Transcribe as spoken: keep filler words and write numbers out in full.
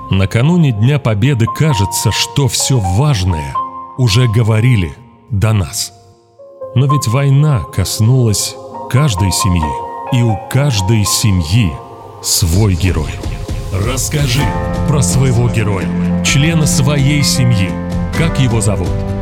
Накануне Дня Победы кажется, что все важное уже говорили до нас. Но ведь война коснулась каждой семьи, и у каждой семьи свой герой. Расскажи про своего героя, члена своей семьи. Как его зовут?